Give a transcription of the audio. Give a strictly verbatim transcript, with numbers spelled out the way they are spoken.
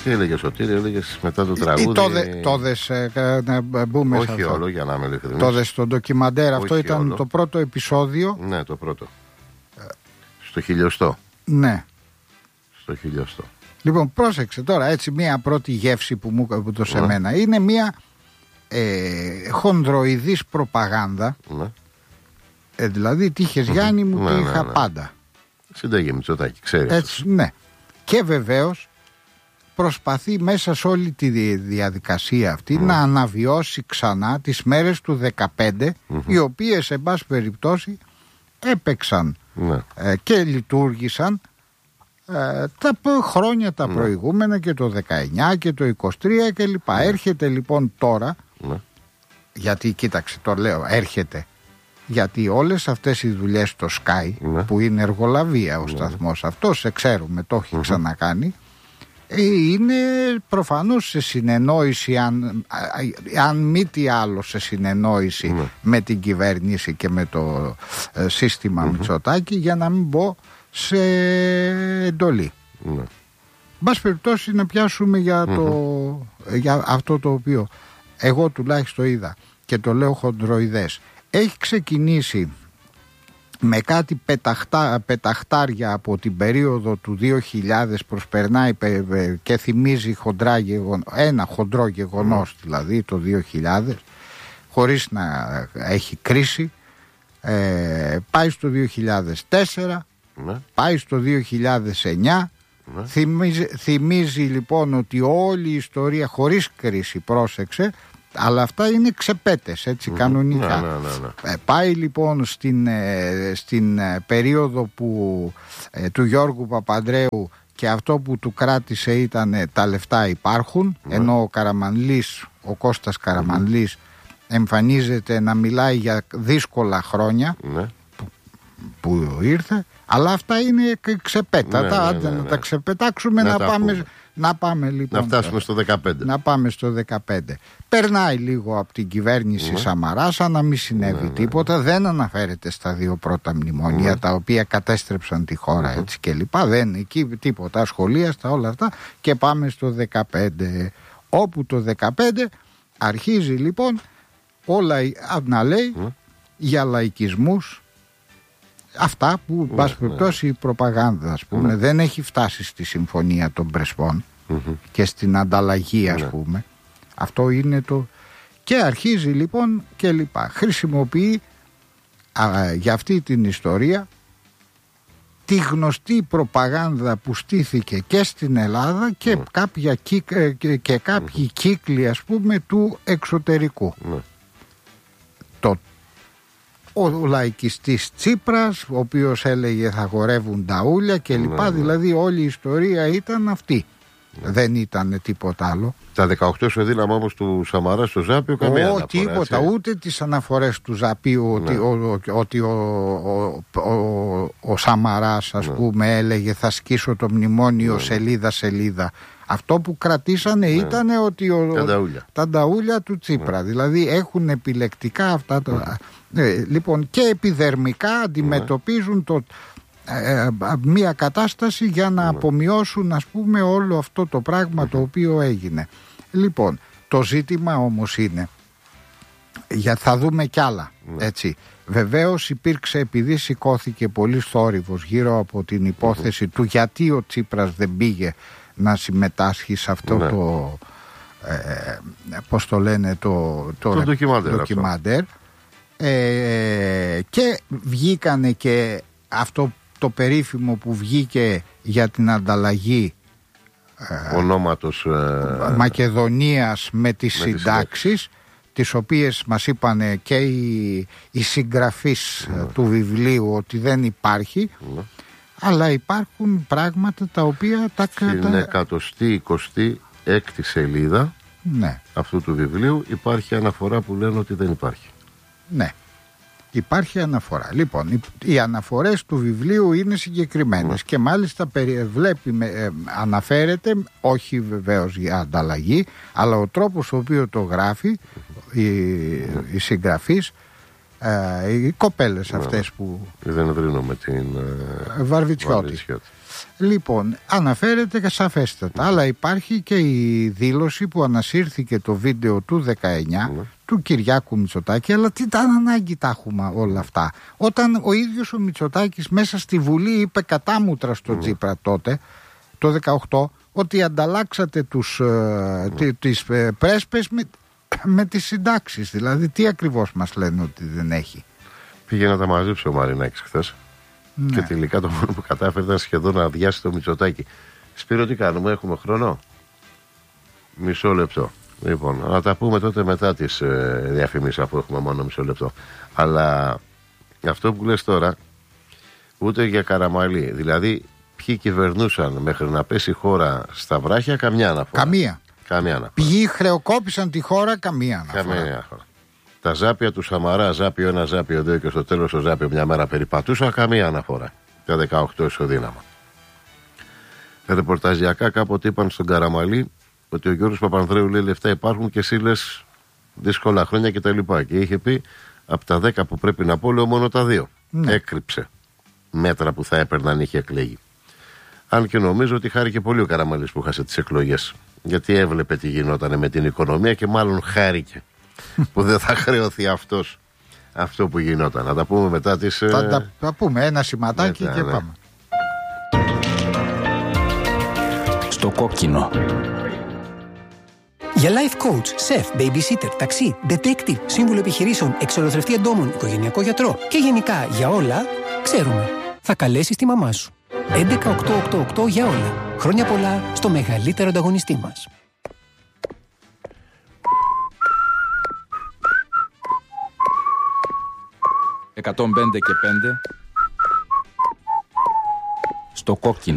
Τι έλεγε ο Σωτήρη, έλεγε μετά το τραγούδι. Τότε να μπούμε όχι σε όλο, αυτό. για να είμαι ειλικρινής. Τότε στο ντοκιμαντέρ, αυτό Όχι ήταν όλο. το πρώτο επεισόδιο. Ναι, το πρώτο. Στο χιλιοστό. Ναι. Στο χιλιοστό. Λοιπόν, πρόσεξε τώρα, έτσι μία πρώτη γεύση που μου που το σε μένα. Είναι μία ε, χονδροειδής προπαγάνδα. Ναι. Ε, δηλαδή, τι είχες Γιάννη μου, Ναι, τι ναι, είχα ναι. πάντα. Συνταγή Μητσοτάκη, ξέρει. Έτσι, ναι. Και βεβαίως προσπαθεί μέσα σε όλη τη διαδικασία αυτή Mm. να αναβιώσει ξανά τις μέρες του δεκαπέντε, Mm-hmm. οι οποίες εν πάση περιπτώσει έπαιξαν Ναι. ε, και λειτουργήσαν ε, τα π- χρόνια τα Ναι. προηγούμενα και το δεκαεννιά και το είκοσι τρία και λοιπά. Έρχεται λοιπόν τώρα, Ναι. γιατί κοίταξε το λέω, έρχεται γιατί όλες αυτές οι δουλειές στο Sky, Ναι. που είναι εργολαβία ο Ναι. σταθμός αυτός, σε ξέρουμε, το έχει Mm-hmm. ξανακάνει, ε, είναι προφανώς σε συνεννόηση, αν, α- αν μη τι άλλο σε συνεννόηση Ναι. με την κυβέρνηση και με το ε, σύστημα Mm-hmm. Μητσοτάκη, για να μην πω σε εντολή. Ναι. Μπας περιπτώσει να πιάσουμε για, το, για αυτό το οποίο εγώ τουλάχιστον είδα και το λέω χοντροειδές. Έχει ξεκινήσει με κάτι πεταχτά, πεταχτάρια από την περίοδο του δύο χιλιάδες, προσπερνάει πε- πε- και θυμίζει χοντρά γεγον, ένα χοντρό γεγονός δηλαδή το δύο χιλιάδες, χωρίς να έχει κρίση. Ε, πάει στο δύο χιλιάδες τέσσερα, Ναι. πάει στο δύο χιλιάδες εννιά. Ναι. Θυμίζει, θυμίζει λοιπόν ότι όλη η ιστορία χωρίς κρίση, πρόσεξε, αλλά αυτά είναι ξεπέτες, έτσι, κανονικά. Ναι, ναι, ναι, ναι. Ε, πάει λοιπόν στην, ε, στην ε, περίοδο που, ε, του Γιώργου Παπανδρέου, και αυτό που του κράτησε ήταν ε, τα λεφτά υπάρχουν, Ναι. ενώ ο Καραμανλής, ο Κώστας Καραμανλής, εμφανίζεται να μιλάει για δύσκολα χρόνια Ναι. που ήρθε, αλλά αυτά είναι ξ- ξεπέτατα. Ναι, ναι, Άντε ναι, να ναι. τα ξεπετάξουμε, Να να, τα πάμε, πούμε. να πάμε λοιπόν Να φτάσουμε στο δεκαπέντε. να πάμε στο δεκαπέντε. Περνάει λίγο από την κυβέρνηση Ναι. Σαμαρά, σαν να μην συνέβη Ναι, ναι. τίποτα. Δεν αναφέρεται στα δύο πρώτα μνημόνια, Ναι. τα οποία κατέστρεψαν τη χώρα, έτσι και λοιπά. Δεν εκεί τίποτα, σχολεία, στα όλα αυτά. Και πάμε στο δεκαπέντε, όπου το δεκαπέντε αρχίζει λοιπόν όλα να λέει Ναι. για λαϊκισμούς, αυτά που, εν πάση ναι. περιπτώσει, η προπαγάνδα, ας πούμε, Ναι. δεν έχει φτάσει στη συμφωνία των Πρεσπών Μμμ. και στην ανταλλαγή, ας Ναι. πούμε. Αυτό είναι το... Και αρχίζει λοιπόν και λοιπά. Χρησιμοποιεί α, για αυτή την ιστορία τη γνωστή προπαγάνδα που στήθηκε και στην Ελλάδα και, Ναι. κάποια κύκ, ε, και, και κάποιοι κύκλοι, ας πούμε, του εξωτερικού. Ναι. Το, ο λαϊκιστής Τσίπρας, ο οποίος έλεγε θα χορεύουν τα ούλια και λοιπά, Ναι, ναι. δηλαδή όλη η ιστορία ήταν αυτή. Δεν ήταν τίποτα άλλο. Τα δεκαοκτώ σου δίναμε όμως του Σαμαρά στο Ζάπιο, καμία Όχι, αναφορά, τίποτα, έτσι. ούτε τις αναφορές του Ζαπίου ότι, Ναι. ο, ο- ότι ο, ο, ο, ο Σαμαράς, ας Ναι. πούμε, έλεγε θα σκίσω το μνημόνιο σελίδα σελίδα. Αυτό που κρατήσανε ήταν ότι ο, Τα νταούλια. τα νταούλια του Τσίπρα. Δηλαδή έχουν επιλεκτικά αυτά τα... Ε, λοιπόν, και επιδερμικά αντιμετωπίζουν το, ε, ε, μια κατάσταση για να απομειώσουν, ας πούμε, όλο αυτό το πράγμα το οποίο έγινε. Λοιπόν, το ζήτημα όμως είναι, για θα δούμε κι άλλα, έτσι. Βεβαίως υπήρξε, επειδή σηκώθηκε πολύ θόρυβος γύρω από την υπόθεση του γιατί ο Τσίπρας δεν πήγε να συμμετάσχει σε αυτό Ναι. το ε, πώς το λένε το, Το ντοκιμαντέρ αυτό. ντοκιμαντέρ. Ε, και βγήκανε και αυτό το περίφημο που βγήκε για την ανταλλαγή Ονόματος ε, Μακεδονίας με τις με τις συντάξεις, τις οποίες μας είπανε και οι, οι συγγραφείς ε, του βιβλίου ότι δεν υπάρχει, Ναι. αλλά υπάρχουν πράγματα τα οποία τα Στην κατα... εκατοστή εικοστή έκτη σελίδα Ναι, αυτού του βιβλίου υπάρχει αναφορά που λένε ότι δεν υπάρχει. ναι. Υπάρχει αναφορά. Λοιπόν, οι, οι αναφορές του βιβλίου είναι συγκεκριμένες και μάλιστα περιβλέπει, με, ε, αναφέρεται, όχι βεβαίως για ανταλλαγή, αλλά ο τρόπος ο οποίος το γράφει η, η συγγραφής, ε, οι κοπέλες αυτές που... Δεν ευρύνω με την Ε, Βαρβιτσιώτη. Βαρβιτσιώτη. Λοιπόν, αναφέρεται σαφέστατα, αλλά υπάρχει και η δήλωση που ανασύρθηκε το βίντεο του δεκαεννιά mm. του Κυριάκου Μητσοτάκη. Αλλά τι ήταν ανάγκη τα έχουμε όλα αυτά, όταν ο ίδιος ο Μητσοτάκης μέσα στη Βουλή είπε κατάμουτρα στο mm. Τσίπρα τότε το δεκαοκτώ ότι ανταλλάξατε τους, mm. τι, τις ε, πρέσπες με, με τις συντάξεις. Δηλαδή τι ακριβώς μας λένε ότι δεν έχει. Πήγε να τα μαζέψει ο Μαρινάκης χθες. Ναι. Και τελικά το μόνο που κατάφερε ήταν σχεδόν να αδειάσει το Μητσοτάκη. Σπύρο, τι κάνουμε, έχουμε χρόνο? Μισό λεπτό. Λοιπόν, να τα πούμε τότε μετά τις ε, διαφημίσεις, αφού έχουμε μόνο μισό λεπτό. Αλλά αυτό που λες τώρα, ούτε για Καραμαλή. Δηλαδή, ποιοι κυβερνούσαν μέχρι να πέσει η χώρα στα βράχια, καμιά αναφορά. Καμία. Καμία αναφορά. Ποιοι χρεοκόπησαν τη χώρα, καμία αναφορά. Καμία αναφορά. Τα ζάπια του Σαμαρά, ζάπιο ένα, ζάπιο δύο και στο τέλος το ζάπιο μια μέρα περιπατούσα, καμία αναφορά. Τα δεκαοκτώ ισοδύναμα. Ρεπορταζιακά κάποτε είπαν στον Καραμαλή ότι ο Γιώργος Παπανδρέου λέει λεφτά υπάρχουν και εσύ λες δύσκολα χρόνια κτλ. Και, και είχε πει από τα δέκα που πρέπει να πω, λέω μόνο τα δύο. Ναι. Έκρυψε μέτρα που θα έπαιρναν είχε εκλέγει. Αν και νομίζω ότι χάρηκε πολύ ο Καραμαλής που χάσε τις εκλογές. Γιατί έβλεπε τι γινόταν με την οικονομία και μάλλον χάρηκε που δεν θα χρεωθεί αυτός αυτό που γινόταν. Να τα πούμε μετά τις... Θα τα, τα πούμε ένα σηματάκι μετά, και ναι. Πάμε. Στο κόκκινο. Για life coach, chef, babysitter, ταξί, detective, σύμβουλο επιχειρήσεων, εξολοθρευτή εντόμων, οικογενειακό γιατρό και γενικά για όλα, ξέρουμε. Θα καλέσεις τη μαμά σου. έντεκα οκτώ οκτώ οκτώ για όλα. Χρόνια πολλά στο μεγαλύτερο ανταγωνιστή μας. εκατόν πέντε και πέντε στο κόκκινο.